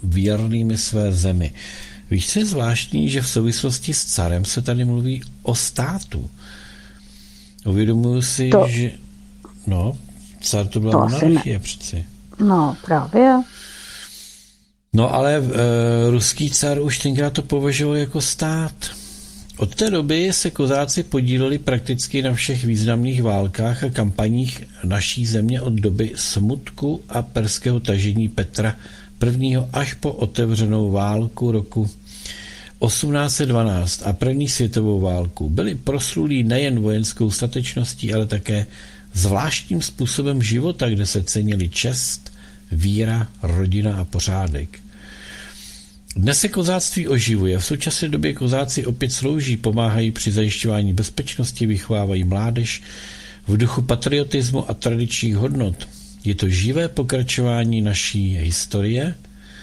věrnými své zemi. Víš, co je zvláštní, že v souvislosti s carem se tady mluví o státu. Uvědomuji si, že... No, car to byla monarchie přeci. No, právě. No, ale ruský car už tenkrát to považoval jako stát. Od té doby se kozáci podíleli prakticky na všech významných válkách a kampaních naší země od doby smutku a perského tažení Petra I. až po otevřenou válku roku 1812 a první světovou válku. Byli proslulí nejen vojenskou statečností, ale také zvláštním způsobem života, kde se cenili čest, víra, rodina a pořádek. Dnes se kozáctví oživuje. V současné době kozáci opět slouží, pomáhají při zajišťování bezpečnosti, vychovávají mládež v duchu patriotismu a tradičních hodnot. Je to živé pokračování naší historie.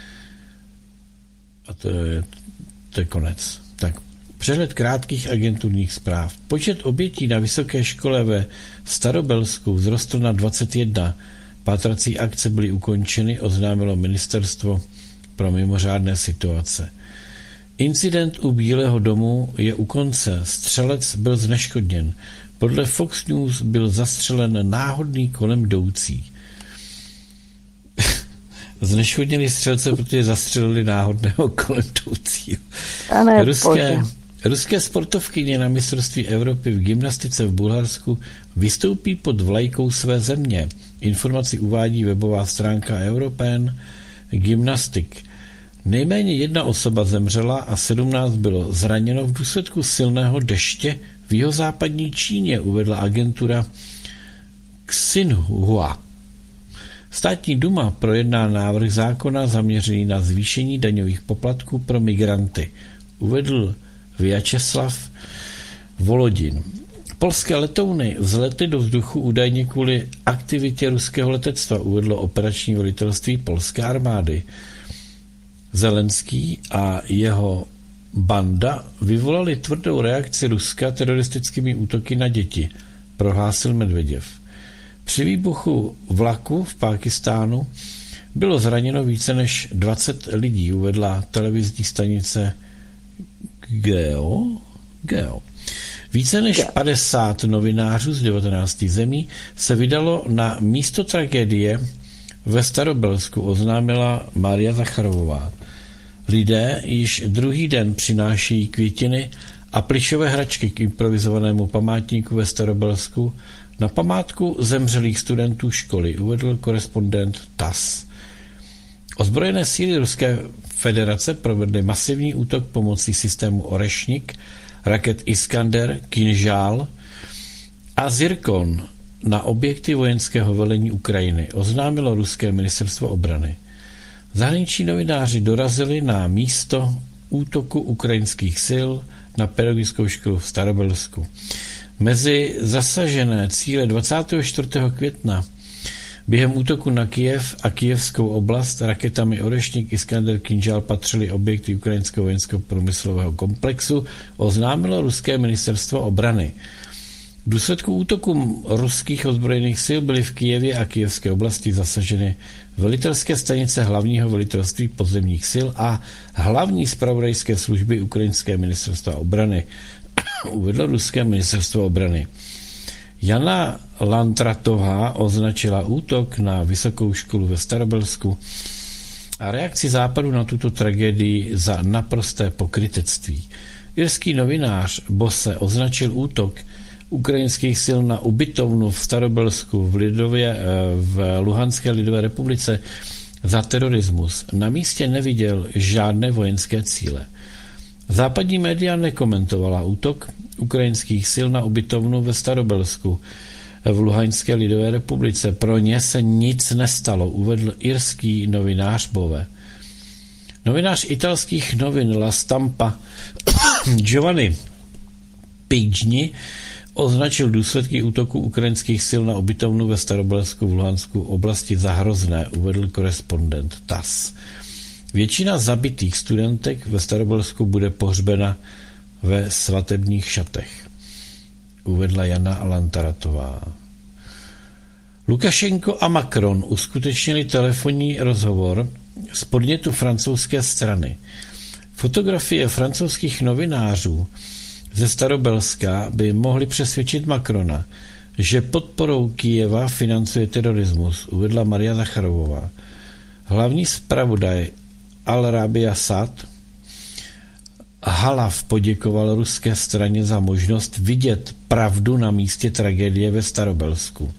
A to je konec. Tak, přehled krátkých agenturních zpráv. Počet obětí na vysoké škole ve Starobelsku vzrostl na 21. Pátrací akce byly ukončeny, oznámilo ministerstvo pro mimořádné situace. Incident u Bílého domu je u konce. Střelec byl zneškodněn. Podle Fox News byl zastřelen náhodný kolem jdoucí. Zneškodněli střelce, protože zastřelili náhodného kolem jdoucího. Ruské sportovkyně na mistrovství Evropy v gymnastice v Bulharsku vystoupí pod vlajkou své země. Informaci uvádí webová stránka European Gymnastic. Nejméně 1 osoba zemřela a 17 bylo zraněno v důsledku silného deště v jihozápadní Číně, uvedla agentura Xinhua. Státní duma projedná návrh zákona zaměřený na zvýšení daňových poplatků pro migranty, uvedl Vyacheslav Volodin. Polské letouny vzletly do vzduchu údajně kvůli aktivitě ruského letectva, uvedlo operační velitelství polské armády. Zelenský a jeho banda vyvolali tvrdou reakci Ruska teroristickými útoky na děti, prohlásil Medveděv. Při výbuchu vlaku v Pákistánu bylo zraněno více než 20 lidí, uvedla televizní stanice Geo. Více než 50 novinářů z 19 zemí se vydalo na místo tragédie ve Starobelsku, oznámila Mária Zacharovová. Lidé již druhý den přinášejí květiny a plyšové hračky k improvizovanému památníku ve Starobelsku na památku zemřelých studentů školy, uvedl korespondent TASS. Ozbrojené síly Ruské federace provedly masivní útok pomocí systému Orešnik, raket Iskander, Kinžál a Zirkon na objekty vojenského velení Ukrajiny, oznámilo ruské ministerstvo obrany. Zahraniční novináři dorazili na místo útoku ukrajinských sil na pedagogickou školu v Starobelsku. Mezi zasažené cíle 24. května během útoku na Kyjev a kyjevskou oblast raketami Orešnik, Iskander, Kinžál patřily objekty ukrajinského vojenského průmyslového komplexu, oznámilo ruské ministerstvo obrany. V důsledku útoku ruských ozbrojených sil byly v Kyjevě a kyjevské oblasti zasaženy velitelské stanice hlavního velitelství pozemních sil a hlavní zpravodajské služby ukrajinské ministerstva obrany, uvedlo ruské ministerstvo obrany. Jana Lantratová označila útok na vysokou školu ve Starobelsku a reakci Západu na tuto tragédii za naprosté pokrytectví. Irský novinář Bosse označil útok ukrajinských sil na ubytovnu v Starobelsku v Luhanské lidové republice za terorismus. Na místě neviděl žádné vojenské cíle. Západní média nekomentovala útok ukrajinských sil na ubytovnu ve Starobelsku v Luhanské lidové republice. Pro ně se nic nestalo, uvedl irský novinář Bove. Novinář italských novin La Stampa Giovanni Pigni označil důsledky útoku ukrajinských sil na ubytovnu ve Starobelsku v Luhansku oblasti za hrozné, uvedl korespondent TASS. Většina zabitých studentek ve Starobelsku bude pohřbena ve svatebních šatech, uvedla Jana Lantaratová. Lukašenko a Macron uskutečnili telefonní rozhovor z podnětu francouzské strany. Fotografie francouzských novinářů ze Starobelska by mohly přesvědčit Macrona, že podporou Kyjeva financuje terorismus, uvedla Maria Zacharovová. Hlavní zpravodaj Al-Rabia Sad Halav poděkoval ruské straně za možnost vidět pravdu na místě tragédie ve Starobelsku.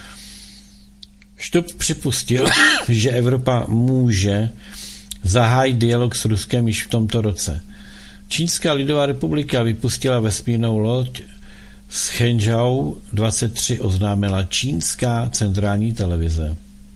Štup připustil, že Evropa může zahájit dialog s Ruskem již v tomto roce. Čínská lidová republika vypustila vesmírnou loď z Hangzhou 23, oznámila čínská centrální televize.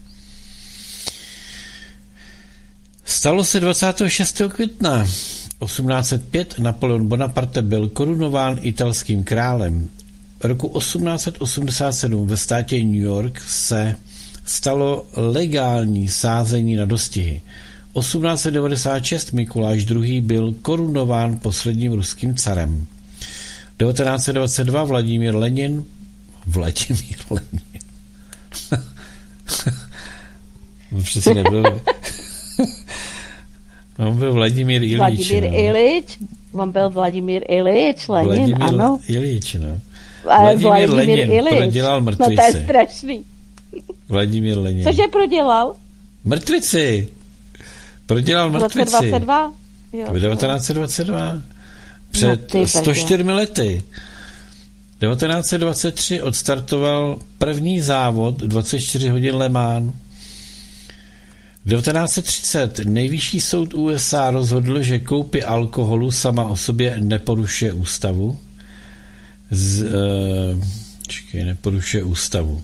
Stalo se 26. května 1805, Napoleon Bonaparte byl korunován italským králem. Roku 1887 ve státě New York se stalo legální sázení na dostihy. 1896 Mikuláš II. Byl korunován posledním ruským carem. 1922 Vladimír Lenin přesně nebyl. On byl Vladimír Ilič. Vladimír Ilič. On byl Vladimír Ilič, Lenin, Vladimír ano. Ilič, no. Vladimír Lenin Ilič. prodělal mrtvici. No to je strašný. Vladimír Lenin. Cože prodělal? Mrtvici. Prodělal mrtvici. 1922? Jo. 1922. Před 104 lety. 1923 odstartoval první závod 24 hodin Le Mans. 1930 nejvyšší soud USA rozhodl, že koupě alkoholu sama o sobě neporušuje ústavu. Neporušuje ústavu.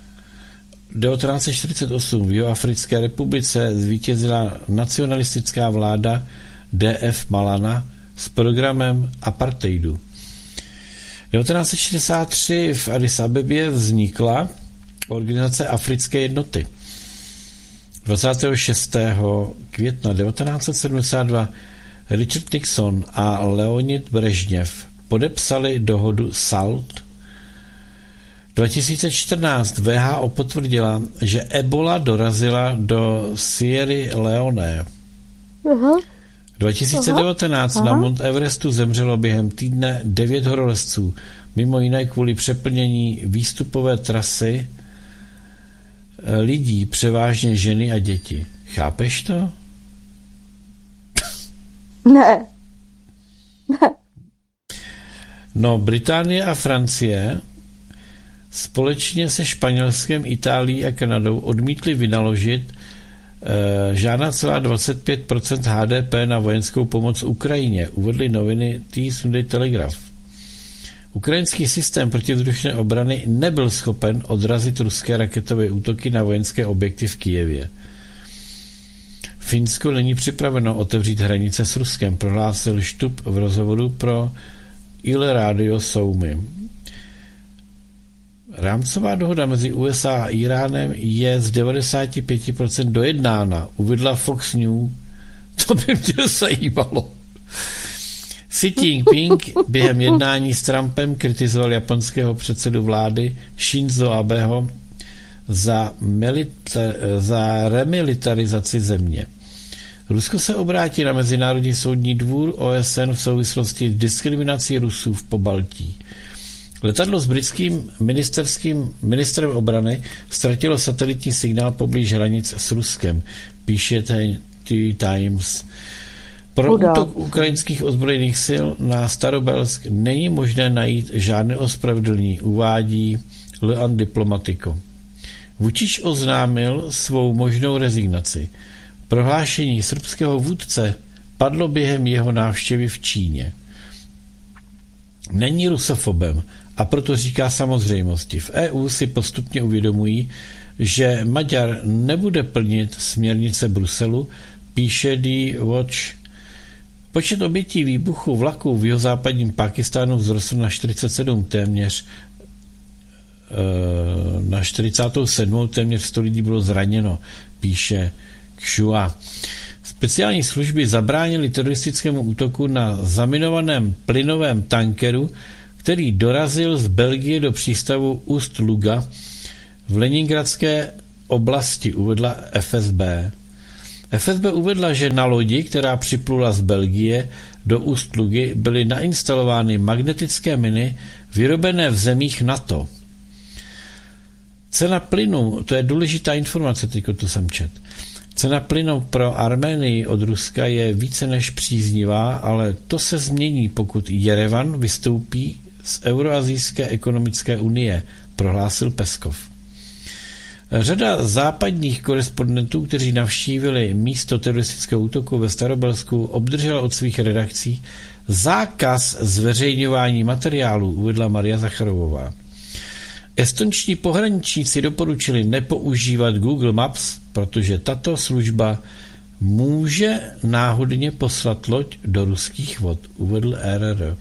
1948 v Jihoafrické republice zvítězila nacionalistická vláda D.F. Malana s programem apartheidu. 1963 v Addis Abebě vznikla Organizace Africké jednoty. 26. května 1972 Richard Nixon a Leonid Brežněv podepsali dohodu SALT. 2014 WHO potvrdila, že ebola dorazila do Sierry Leone. 2019 na Mount Everestu zemřelo během týdne 9 horolezců, mimo jiné kvůli přeplnění výstupové trasy lidí, převážně ženy a děti. Chápeš to? Ne. No, Británie a Francie společně se Španělskem, Itálií a Kanadou odmítli vynaložit žádná celá 25% HDP na vojenskou pomoc Ukrajině, uvedly noviny Sunday Telegraph. Ukrajinský systém protivzdušné obrany nebyl schopen odrazit ruské raketové útoky na vojenské objekty v Kyjevě. Finsko není připraveno otevřít hranice s Ruskem, prohlásil Štup v rozhovoru pro Il Radio Soumy. Rámcová dohoda mezi USA a Iránem je z 95% dojednána, uvedla Fox News. To by mě zajímalo. Xi Jinping během jednání s Trumpem kritizoval japonského předsedu vlády Shinzo Abeho za remilitarizaci země. Rusko se obrátí na Mezinárodní soudní dvůr OSN v souvislosti s diskriminací Rusů v Pobaltí. Letadlo s britským ministrem obrany ztratilo satelitní signál poblíž hranic s Ruskem, píše Times. Pro útok ukrajinských ozbrojených sil na Starobelsk není možné najít žádné ospravedlnění, uvádí Le An Diplomatico. Vučić oznámil svou možnou rezignaci. Prohlášení srbského vůdce padlo během jeho návštěvy v Číně. Není rusofobem a proto říká samozřejmosti. V EU si postupně uvědomují, že Maďar nebude plnit směrnice Bruselu, píše The Watch. Počet obětí výbuchu vlaku v jihozápadním Pákistánu vzrostl na 47, na 47. téměř 100 lidí bylo zraněno, píše Xua. Speciální služby zabránily teroristickému útoku na zaminovaném plynovém tankeru, který dorazil z Belgie do přístavu Ust-Luga v Leningradské oblasti, uvedla FSB. FSB uvedla, že na lodi, která připlula z Belgie do Úst-Lugy, byly nainstalovány magnetické miny vyrobené v zemích NATO. Cena plynu, to je důležitá informace, teďko to jsem čet. Cena plynu pro Arménii od Ruska je více než příznivá, ale to se změní, pokud Jerevan vystoupí z Euroazijské ekonomické unie, prohlásil Peskov. Řada západních korespondentů, kteří navštívili místo teroristického útoku ve Starobelsku, obdržela od svých redakcí zákaz zveřejňování materiálů, uvedla Maria Zacharovová. Estonští pohraničníci doporučili nepoužívat Google Maps, protože tato služba může náhodně poslat loď do ruských vod, uvedl RR.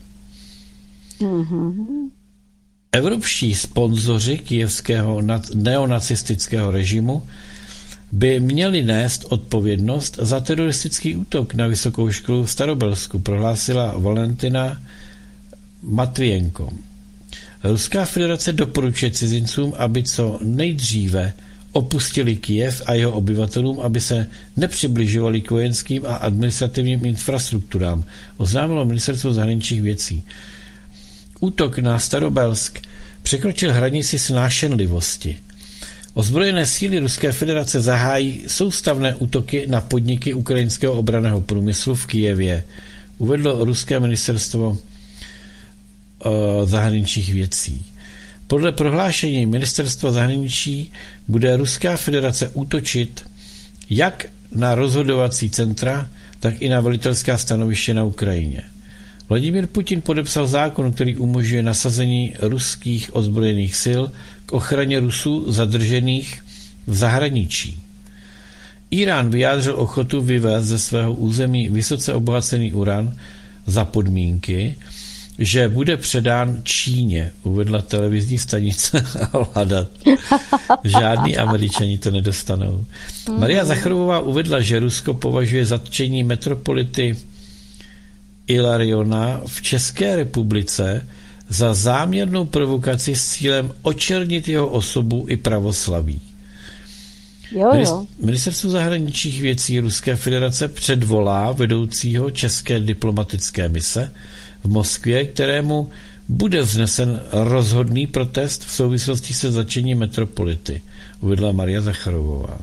Evropští sponzoři kyjevského neonacistického režimu by měli nést odpovědnost za teroristický útok na vysokou školu v Starobelsku, prohlásila Valentina Matvijenko. Ruská federace doporučuje cizincům, aby co nejdříve opustili Kyjev a jeho obyvatelům, aby se nepřibližovali k vojenským a administrativním infrastrukturám, oznámilo ministerstvo zahraničních věcí. Útok na Starobelsk překročil hranici snášenlivosti. Ozbrojené síly Ruské federace zahájí soustavné útoky na podniky ukrajinského obranného průmyslu v Kyjevě, uvedlo ruské ministerstvo zahraničních věcí. Podle prohlášení ministerstva zahraničí bude Ruská federace útočit jak na rozhodovací centra, tak i na velitelská stanoviště na Ukrajině. Vladimír Putin podepsal zákon, který umožňuje nasazení ruských ozbrojených sil k ochraně Rusů zadržených v zahraničí. Irán vyjádřil ochotu vyvést ze svého území vysoce obohacený uran za podmínky, že bude předán Číně, uvedla televizní stanice Hladat. Žádný Američani to nedostanou. Maria Zacharovová uvedla, že Rusko považuje zatčení metropolity Ilariona v České republice za záměrnou provokaci s cílem očernit jeho osobu i pravoslaví. Ministerstvo zahraničních věcí Ruské federace předvolá vedoucího české diplomatické mise v Moskvě, kterému bude vznesen rozhodný protest v souvislosti se zatčením metropolity, uvedla Maria Zacharovová.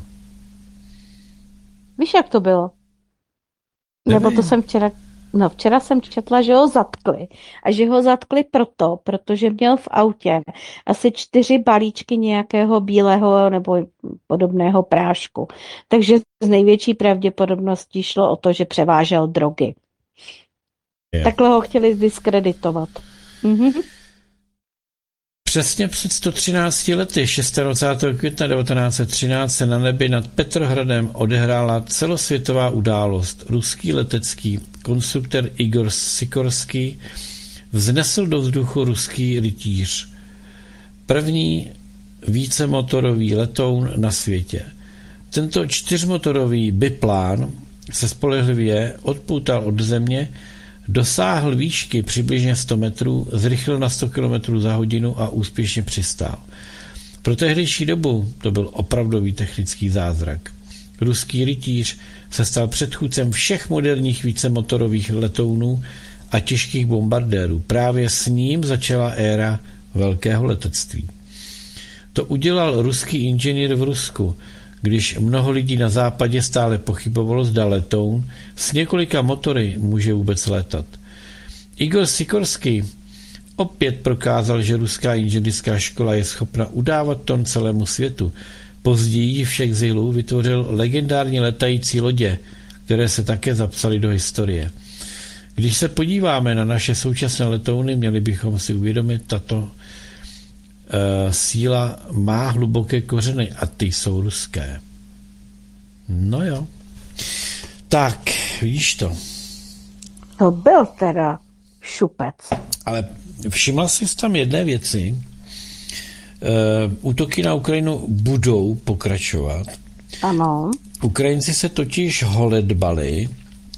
Víš, jak to bylo? Nevím. Nebo to jsem včera jsem četla, že ho zatkli. A že ho zatkli protože měl v autě asi 4 balíčky nějakého bílého nebo podobného prášku. Takže z největší pravděpodobností šlo o to, že převážel drogy. Takhle ho chtěli zdiskreditovat. Přesně před 113 lety, 26. května 1913, se na nebi nad Petrohradem odehrála celosvětová událost. Ruský letecký konstruktor Igor Sikorský vznesl do vzduchu ruský rytíř. První vícemotorový letoun na světě. Tento 4motorový biplán se spolehlivě odpoutal od země, dosáhl výšky přibližně 100 metrů, zrychlil na 100 km za hodinu a úspěšně přistál. Pro tehdejší dobu to byl opravdový technický zázrak. Ruský rytíř se stal předchůdcem všech moderních vícemotorových letounů a těžkých bombardérů. Právě s ním začala éra velkého letectví. To udělal ruský inženýr v Rusku, když mnoho lidí na západě stále pochybovalo, zda letoun s několika motory může vůbec létat. Igor Sikorský opět prokázal, že ruská inženýrská škola je schopna udávat ton celému světu. Později v exilu vytvořil legendární letající lodě, které se také zapsaly do historie. Když se podíváme na naše současné letouny, měli bychom si uvědomit, tato síla má hluboké kořeny a ty jsou ruské. No jo. Tak, vidíš to. To byl teda šupec. Ale všimla jsi tam jedné věci. Útoky na Ukrajinu budou pokračovat. Ano. Ukrajinci se totiž holedbali,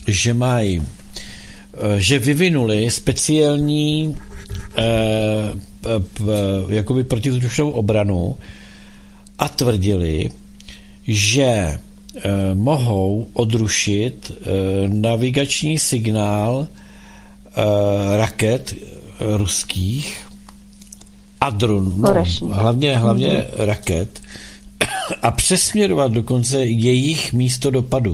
že vyvinuli speciální jakoby protivzdušnou obranu a tvrdili, že mohou odrušit navigační signál raket ruských a dronů, hlavně raket, a přesměrovat dokonce jejich místo dopadu.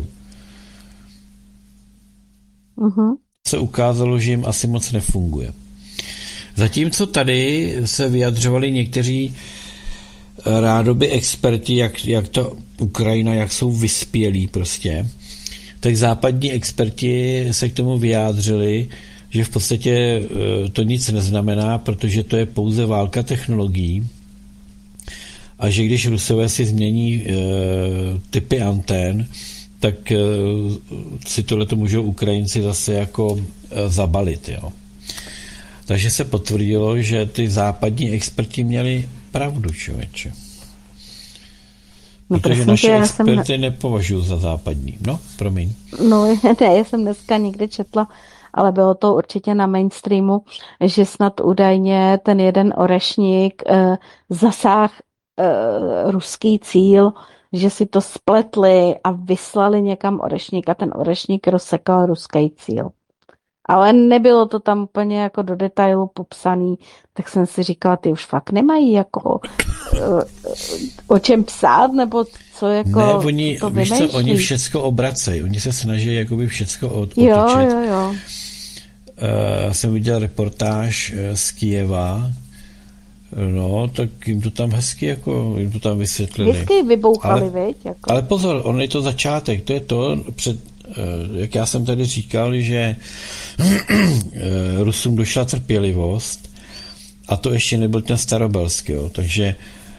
Se ukázalo, že jim asi moc nefunguje. Zatímco tady se vyjadřovali někteří rádoby experti, jak to Ukrajina, jak jsou vyspělí prostě, tak západní experti se k tomu vyjádřili, že v podstatě to nic neznamená, protože to je pouze válka technologií a že když Rusové si změní typy antén, tak si tohleto můžou Ukrajinci zase jako zabalit. Jo. Takže se potvrdilo, že ty západní experti měli pravdu, člověče. Protože naše experty nepovažuji za západní. No, promiň. No, ne, já jsem dneska někde četla, ale bylo to určitě na mainstreamu, že snad údajně ten jeden orešník zasáhl ruský cíl, že si to spletli a vyslali někam orešník a ten orešník rozsekal ruský cíl. Ale nebylo to tam úplně jako do detailu popsaný, tak jsem si říkala, ty už fakt nemají jako o čem psát, nebo co jako ne, oni, to víš vymýšlí. co, oni všecko obracejí, oni se snaží jakoby všecko otočit. Jo. Já jsem viděl reportáž z Kyjeva, no, tak jim to tam hezky jako, jim to tam vysvětlili. Vždycky vybouchali, viď? Jako. Ale pozor, on je to začátek, to je to, jak já jsem tady říkal, že Rusům došla trpělivost a to ještě nebyl ten Starobelský, jo, takže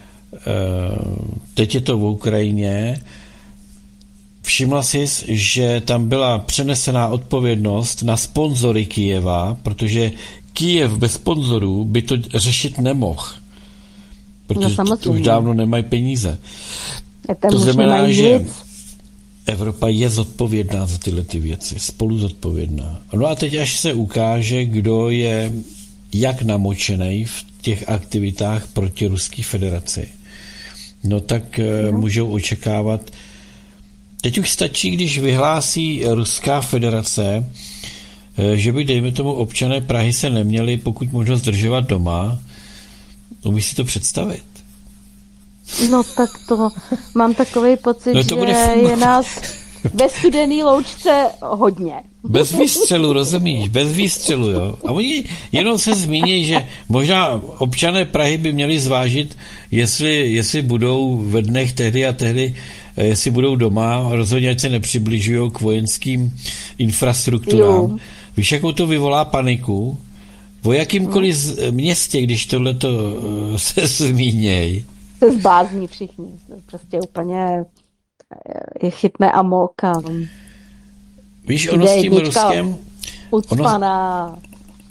teď je to v Ukrajině. Všimla jsi, že tam byla přenesená odpovědnost na sponzory Kyjeva, protože Kyjev bez sponzorů by to řešit nemohl, protože to už dávno nemají peníze. To znamená, že Evropa je zodpovědná za tyhle ty věci, spolu zodpovědná. No a teď až se ukáže, kdo je jak namočený v těch aktivitách proti Ruské federaci, no tak můžou očekávat. Teď už stačí, když vyhlásí Ruská federace, že by, dejme tomu, občané Prahy se neměli pokud možno zdržovat doma. Umíš si to představit? No tak to mám takový pocit, no, že je nás ve studený loučce hodně. Bez výstřelu, rozumíš? Bez výstřelu, jo. A oni jenom se zmíní, že možná občané Prahy by měli zvážit, jestli budou ve dnech tehdy a tehdy, jestli budou doma, rozhodně ať se nepřibližují k vojenským infrastrukturám. Jo. Víš, jakou to vyvolá paniku? O jakýmkoliv městě, když tohleto se zmíněj. Se zbázní všichni. Prostě úplně je chytne amok a víš, ono s tím Ruskem... Ucpaná.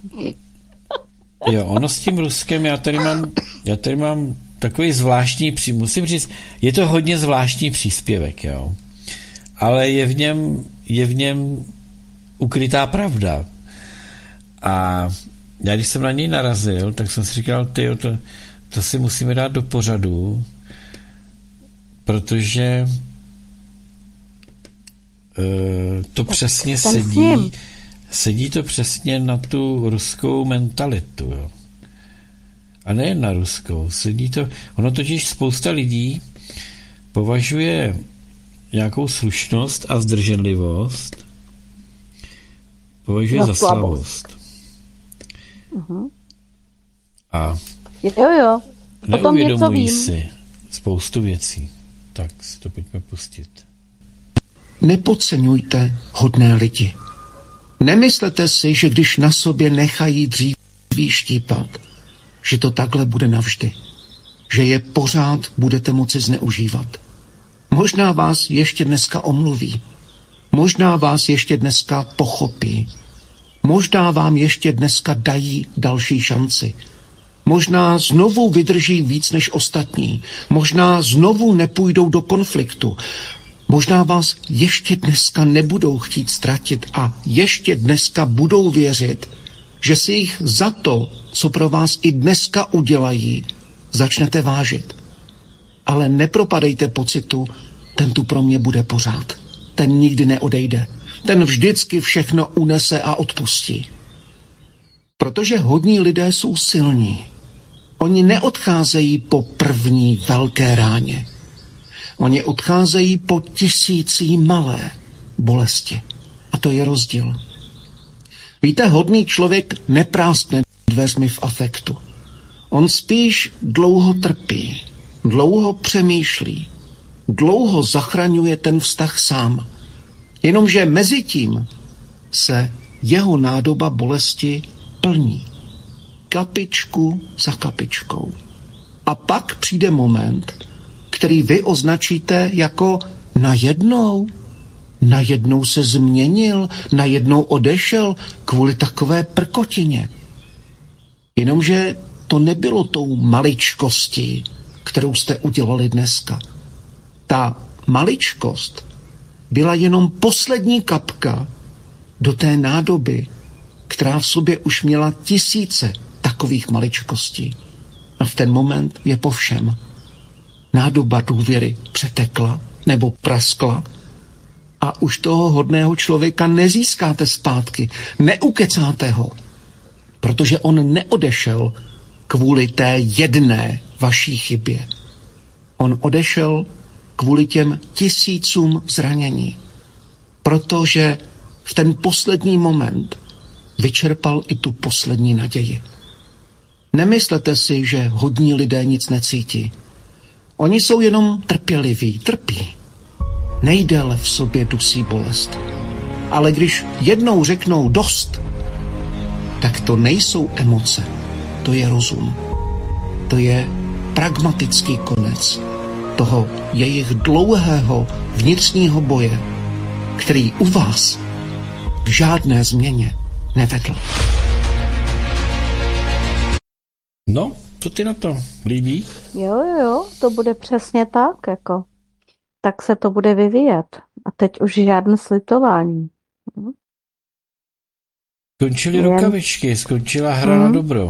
Ono s tím Ruskem, já tady mám takový zvláštní, musím říct, je to hodně zvláštní příspěvek, jo. Ale je v něm ukrytá pravda. A já, když jsem na něj narazil, tak jsem si říkal, to si musíme dát do pořadu, protože to přesně sedí to přesně na tu ruskou mentalitu, jo. A nejen na ruskou, ono totiž spousta lidí považuje nějakou slušnost a zdrženlivost považuje za slabost. Uh-huh. A jo. neuvědomují si spoustu věcí. Tak si to pojďme pustit. Nepodceňujte hodné lidi. Nemyslete si, že když na sobě nechají dříví štípat, že to takhle bude navždy. Že je pořád budete moci zneužívat. Možná vás ještě dneska omluví. Možná vás ještě dneska pochopí. Možná vám ještě dneska dají další šanci. Možná znovu vydrží víc než ostatní. Možná znovu nepůjdou do konfliktu. Možná vás ještě dneska nebudou chtít ztratit a ještě dneska budou věřit, že si jich za to, co pro vás i dneska udělají, začnete vážit. Ale nepropadejte pocitu, ten tu pro mě bude pořád. Ten nikdy neodejde. Ten vždycky všechno unese a odpustí. Protože hodní lidé jsou silní. Oni neodcházejí po první velké ráně. Oni odcházejí po 1000 malé bolesti. A to je rozdíl. Víte, hodný člověk nepráskne dveřmi v afektu. On spíš dlouho trpí, dlouho přemýšlí, dlouho zachraňuje ten vztah sám. Jenomže mezi tím se jeho nádoba bolesti plní. Kapičku za kapičkou. A pak přijde moment, který vy označíte jako najednou. Najednou se změnil, najednou odešel kvůli takové prkotině. Jenomže to nebylo tou maličkostí, kterou jste udělali dneska. Ta maličkost byla jenom poslední kapka do té nádoby, která v sobě už měla 1000 takových maličkostí. A v ten moment je po všem. Nádoba důvěry přetekla nebo praskla a už toho hodného člověka nezískáte zpátky, neukecáte ho, protože on neodešel kvůli té jedné vaší chybě. On odešel kvůli těm 1000 zranění, protože v ten poslední moment vyčerpal i tu poslední naději. Nemyslete si, že hodní lidé nic necítí. Oni jsou jenom trpěliví, trpí. Nejdéle v sobě dusí bolest. Ale když jednou řeknou dost, tak to nejsou emoce, to je rozum. To je pragmatický konec toho jejich dlouhého vnitřního boje, který u vás k žádné změně nevedl. No, co ty na to? Líbí? Jo, to bude přesně tak, jako. Tak se to bude vyvíjet. A teď už žádné slitování. Skončily rukavičky, skončila hra na dobro.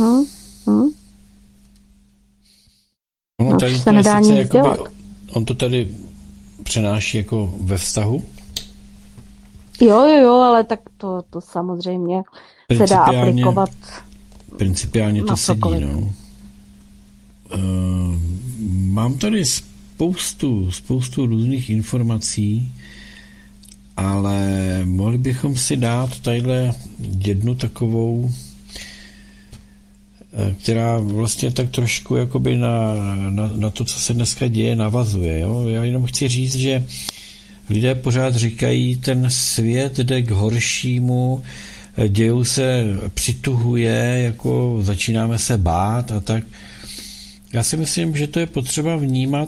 Ono tady se nedá nic dělat. On to tady přenáší jako ve vztahu? Jo, ale tak to samozřejmě se dá aplikovat. Principiálně to sedí, no. Mám tady spoustu různých informací, ale mohli bychom si dát tadyhle jednu takovou, která vlastně tak trošku jakoby na to, co se dneska děje, navazuje. Jo? Já jenom chci říct, že lidé pořád říkají, ten svět jde k horšímu, dějou se, přituhuje, jako začínáme se bát a tak. Já si myslím, že to je potřeba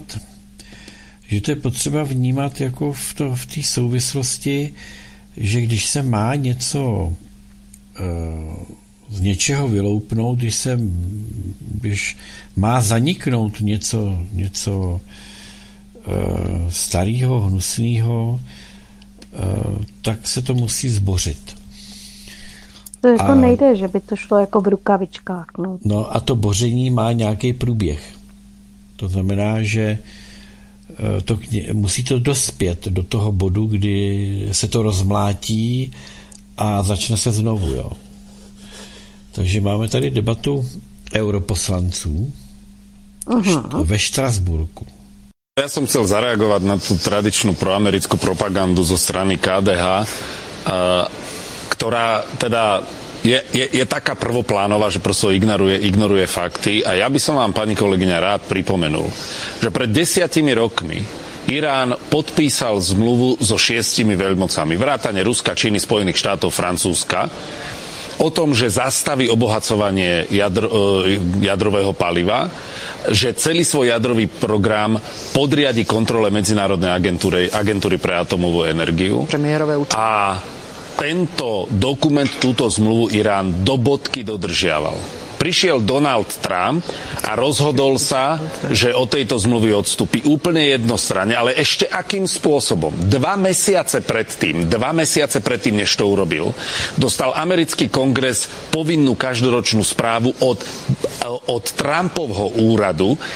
vnímat, jako v té souvislosti, že když se má něco z něčeho vyloupnout, když má zaniknout něco starého, hnusného, tak se to musí zbořit. To jako nejde, že by to šlo jako v rukavičkách. No a to boření má nějaký průběh. To znamená, že musí to dospět do toho bodu, kdy se to rozmlátí a začne se znovu. Jo. Takže máme tady debatu europoslanců ve Štrasburku. Ja som chcel zareagovať na tú tradičnú proamerickú propagandu zo strany KDH, ktorá teda je taká prvoplánová, že prosto ignoruje fakty. A ja by som vám, pani kolegyňa, rád pripomenul, že pred 10 rokmi Irán podpísal zmluvu so 6 veľmocami, vrátane Ruska, Číny, Spojených štátov, Francúzska, o tom, že zastaví obohacovanie jadrového paliva, že celý svoj jadrový program podriadi kontrole Medzinárodnej agentúry pre atomovú energiu. A tento dokument, túto zmluvu Irán do bodky dodržiaval. Prišiel Donald Trump a rozhodol sa, že od tejto zmluvy odstúpi úplne jednostranne, ale ešte akým spôsobom? 2 mesiace predtým, než to urobil, dostal americký kongres povinnú každoročnú správu od Trumpovho úradu, v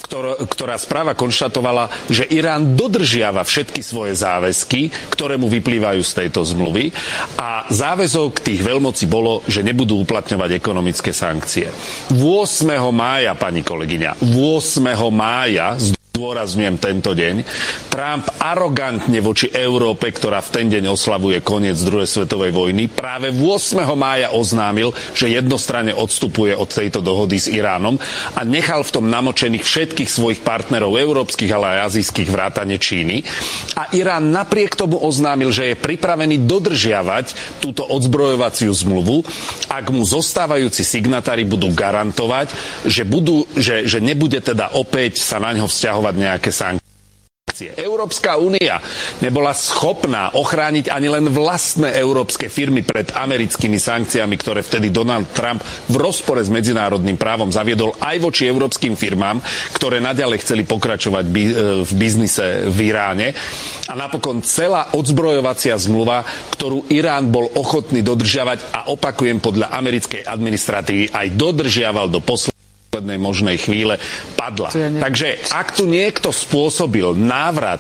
ktorá správa konštatovala, že Irán dodržiava všetky svoje záväzky, ktoré mu vyplývajú z tejto zmluvy a záväzok tých veľmocí bolo, že nebudú uplatňovať ekonomické sankcie. 8. mája, pani kolegyňa, 8. mája, zdôrazňujem tento deň, Trump arogantne voči Európe, ktorá v ten deň oslavuje koniec druhej svetovej vojny, práve 8. mája oznámil, že jednostranne odstupuje od tejto dohody s Iránom a nechal v tom namočených všetkých svojich partnerov európskych, ale aj azijských vrátane Číny. A Irán napriek tomu oznámil, že je pripravený dodržiavať túto odzbrojovaciu zmluvu, ak mu zostávajúci signatári budú garantovať, že nebude teda opäť sa na ňo vzťahovať nejaké sankcie. Európska únia nebola schopná ochrániť ani len vlastné európske firmy pred americkými sankciami, ktoré vtedy Donald Trump v rozpore s medzinárodným právom zaviedol aj voči európskym firmám, ktoré naďalej chceli pokračovať v biznise v Iráne. A napokon celá odzbrojovacia zmluva, ktorú Irán bol ochotný dodržiavať a opakujem podľa americkej administratívy aj dodržiaval do poslednej možnej chvíle, padla. Takže ak tu niekto spôsobil návrat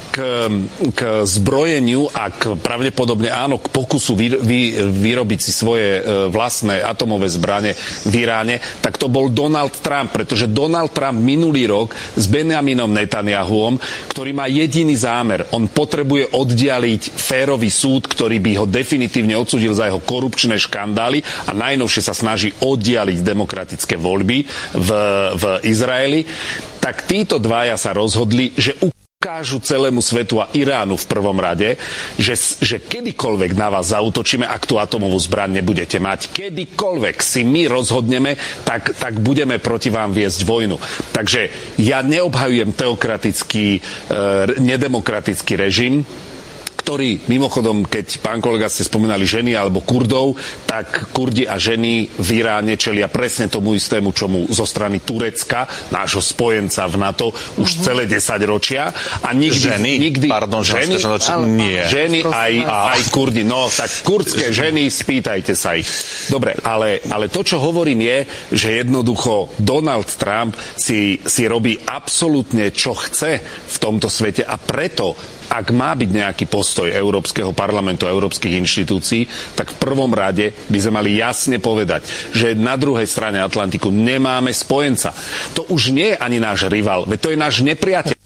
k zbrojeniu a pravdepodobne áno, k pokusu vyrobiť si svoje vlastné atomové zbrane v Iráne, tak to bol Donald Trump, pretože Donald Trump minulý rok s Benjaminom Netanyahuom, ktorý má jediný zámer, on potrebuje oddialiť férový súd, ktorý by ho definitívne odsúdil za jeho korupčné škandály a najnovšie sa snaží oddialiť demokratické voľby v Izraeli, tak títo dvaja sa rozhodli, že ukážu celému svetu a Iránu v prvom rade, že kedykoľvek na vás zaútočíme, ak tú atomovú zbraň nebudete mať, kedykoľvek si my rozhodneme, tak budeme proti vám viesť vojnu. Takže ja neobhajujem teokratický, nedemokratický režim, ktorý, mimochodom, keď pán kolega ste spomínali ženy alebo Kurdov, tak Kurdi a ženy v Iráne čelia presne tomu istému, čomu zo strany Turecka, nášho spojenca v NATO, už celé 10 ročia. A nikdy Pardon, ženy, nie. Ženy aj Kurdi. No, tak kurdské ženy, spýtajte sa ich. Dobre, ale to, čo hovorím je, že jednoducho Donald Trump si robí absolútne, čo chce v tomto svete a preto ak má byť nejaký postoj Európskeho parlamentu a európskych inštitúcií, tak v prvom rade by sme mali jasne povedať, že na druhej strane Atlantiku nemáme spojenca. To už nie je ani náš rival, veď to je náš nepriateľ.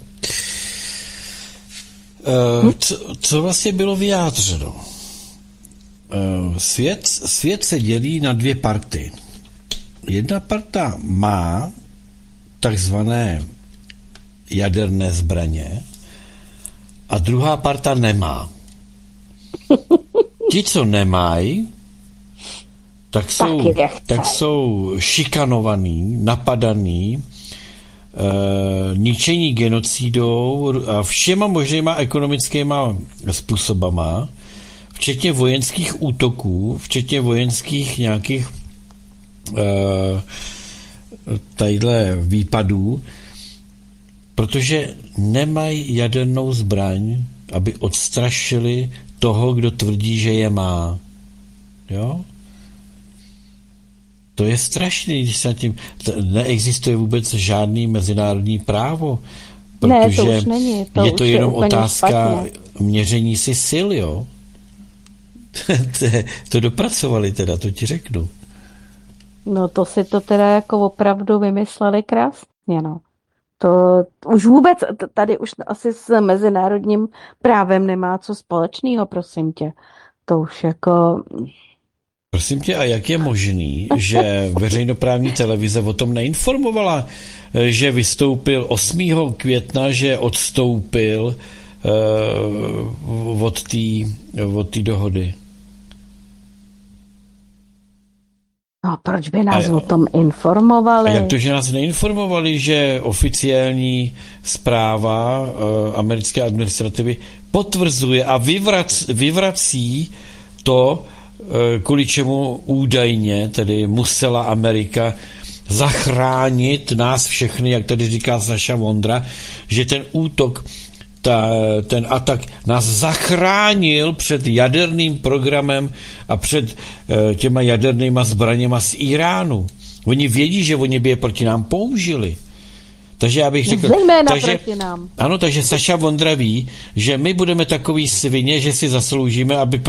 Co vlastně bylo vyjádřeno? Svět se dělí na dvě party. Jedna parta má takzvané jaderné zbraně, a druhá parta nemá. Ti, co nemají, tak jsou šikanovaní, napadaní, ničení genocidou a všema možnýma ekonomickýma způsobama, včetně vojenských útoků, včetně vojenských nějakých tadyhle výpadů, protože nemají jadernou zbraň, aby odstrašili toho, kdo tvrdí, že je má. Jo? To je strašný, když se tím... Neexistuje vůbec žádný mezinárodní právo, protože ne, to už není. Je to jenom otázka měření si sil, jo? To dopracovali teda, to ti řeknu. No to si to teda jako opravdu vymysleli krásně, no. To už vůbec, tady už asi s mezinárodním právem nemá co společného, prosím tě. To už jako... Prosím tě, a jak je možný, že veřejnoprávní televize o tom neinformovala, že vystoupil 8. května, že odstoupil od té dohody? No, proč by nás o tom informovali? A jak to, že nás neinformovali, že oficiální zpráva americké administrativy potvrzuje a vyvrací to, kvůli čemu údajně tedy musela Amerika zachránit nás všechny, jak tady říká Saša Vondra, že ten útok, ten atak nás zachránil před jaderným programem a před těma jadernýma zbraněma z Iránu. Oni vědí, že oni by je proti nám použili. Takže já bych řekl... Zejména takže, proti nám. ano, takže Saša Vondra ví, že my budeme takový svině, že si zasloužíme, aby